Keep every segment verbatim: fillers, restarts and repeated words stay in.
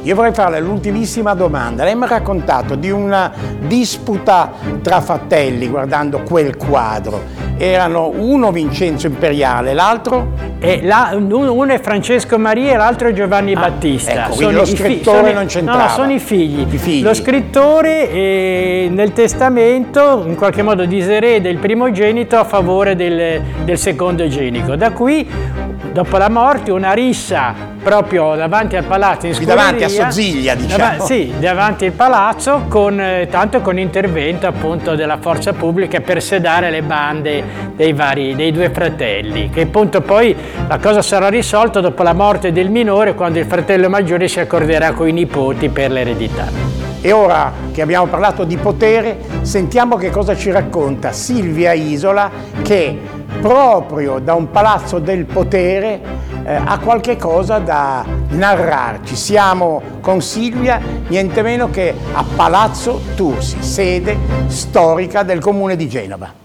Io vorrei farle l'ultimissima domanda. Lei mi ha raccontato di una disputa tra fratelli guardando quel quadro. Erano uno Vincenzo Imperiale, l'altro? E la, uno è Francesco Maria e l'altro è Giovanni ah, Battista. Ecco, quindi lo scrittore non c'entrava. No, sono i figli. I figli. Lo scrittore eh, nel testamento in qualche modo disereda il primogenito a favore del, del secondogenito. Da qui, dopo la morte, una rissa proprio davanti al palazzo in Scuderia. Davanti a Sozziglia, diciamo. Dav sì, davanti al palazzo, con, eh, tanto con intervento appunto della forza pubblica per sedare le bande dei vari, dei due fratelli, che appunto poi la cosa sarà risolta dopo la morte del minore, quando il fratello maggiore si accorderà con i nipoti per l'eredità. E ora che abbiamo parlato di potere, sentiamo che cosa ci racconta Silvia Isola, che proprio da un palazzo del potere eh, ha qualche cosa da narrarci. Siamo con Silvia, niente meno che a Palazzo Tursi, sede storica del comune di Genova.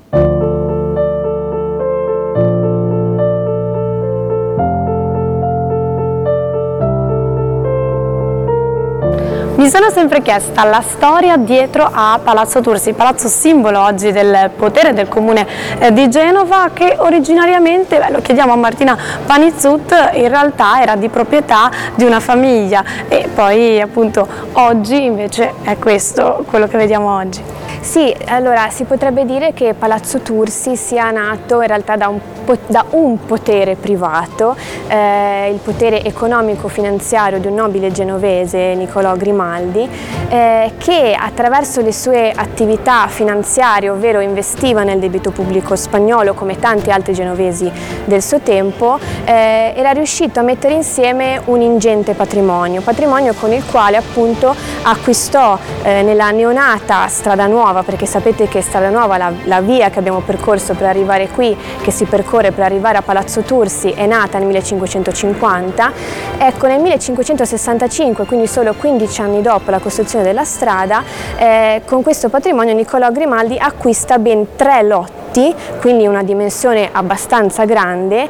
Mi sono sempre chiesta la storia dietro a Palazzo Tursi, palazzo simbolo oggi del potere del comune di Genova, che originariamente, beh, lo chiediamo a Martina Panizzut, in realtà era di proprietà di una famiglia e poi appunto oggi invece è questo quello che vediamo oggi. Sì, allora si potrebbe dire che Palazzo Tursi sia nato in realtà da un, da un potere privato, eh, il potere economico-finanziario di un nobile genovese, Niccolò Grimaldi, eh, che attraverso le sue attività finanziarie, ovvero investiva nel debito pubblico spagnolo come tanti altri genovesi del suo tempo, eh, era riuscito a mettere insieme un ingente patrimonio, patrimonio con il quale appunto acquistò eh, nella neonata Strada Nuova, perché sapete che Strada Nuova, la, la via che abbiamo percorso per arrivare qui, che si percorre per arrivare a Palazzo Tursi, è nata nel millecinquecentocinquanta. Ecco, nel millecinquecentosessantacinque, quindi solo quindici anni dopo la costruzione della strada, eh, con questo patrimonio Niccolò Grimaldi acquista ben tre lotti, quindi una dimensione abbastanza grande,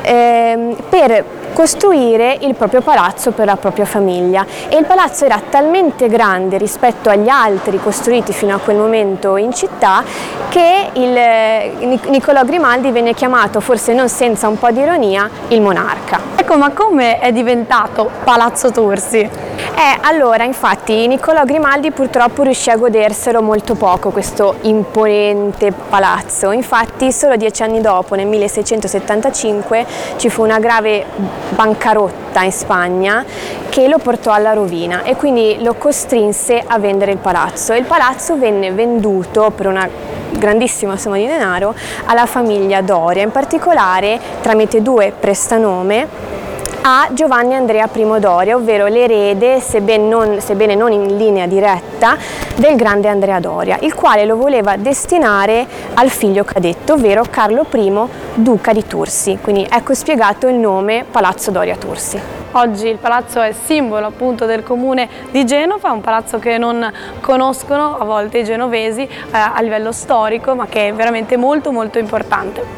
eh, per costruire il proprio palazzo per la propria famiglia, e il palazzo era talmente grande rispetto agli altri costruiti fino a quel momento in città che il Niccolò Grimaldi venne chiamato, forse non senza un po' di ironia, il monarca. Ecco, ma come è diventato Palazzo Tursi? Eh, allora, infatti, Niccolò Grimaldi purtroppo riuscì a goderselo molto poco questo imponente palazzo. Infatti, solo dieci anni dopo, nel milleseicentosettantacinque, ci fu una grave bancarotta in Spagna che lo portò alla rovina e quindi lo costrinse a vendere il palazzo. Il palazzo venne venduto per una grandissima somma di denaro alla famiglia Doria, in particolare tramite due prestanome a Giovanni Andrea I Doria, ovvero l'erede, sebbene non, sebbene non in linea diretta, del grande Andrea Doria, il quale lo voleva destinare al figlio cadetto, ovvero Carlo I Duca di Tursi. Quindi ecco spiegato il nome Palazzo Doria Tursi. Oggi il palazzo è simbolo appunto del comune di Genova, un palazzo che non conoscono a volte i genovesi eh, a livello storico, ma che è veramente molto molto importante.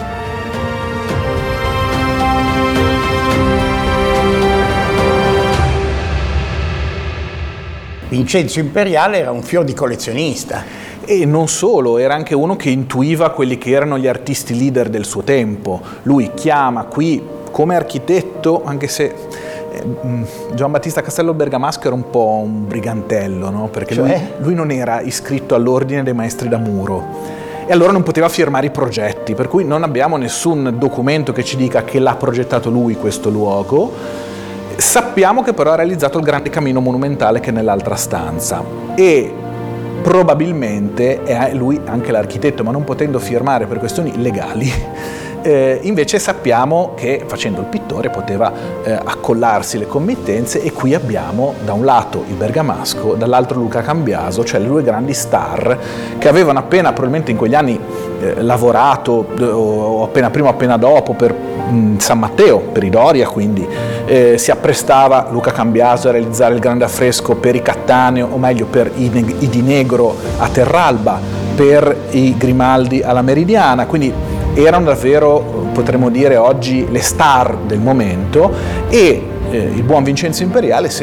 Vincenzo Imperiale era un fior di collezionista. E non solo, era anche uno che intuiva quelli che erano gli artisti leader del suo tempo. Lui chiama qui come architetto, anche se eh, Gian Battista Castello Bergamasco era un po' un brigantello, no? Perché cioè? lui, lui non era iscritto all'ordine dei maestri da muro e allora non poteva firmare i progetti, per cui non abbiamo nessun documento che ci dica che l'ha progettato lui questo luogo. Sappiamo che però ha realizzato il grande camino monumentale che è nell'altra stanza e probabilmente è lui anche l'architetto, ma non potendo firmare per questioni legali, eh, invece sappiamo che facendo il pittore poteva eh, accollarsi le committenze, e qui abbiamo da un lato il bergamasco, dall'altro Luca Cambiaso, cioè le due grandi star che avevano appena, probabilmente in quegli anni, eh, lavorato o appena prima o appena dopo per mh, San Matteo, per i Doria, quindi eh, si apprestava Luca Cambiaso a realizzare il grande affresco per i Cattaneo, o meglio per i, i Di Negro a Terralba, per i Grimaldi alla Meridiana, quindi erano davvero, potremmo dire oggi, le star del momento, e eh, il buon Vincenzo Imperiale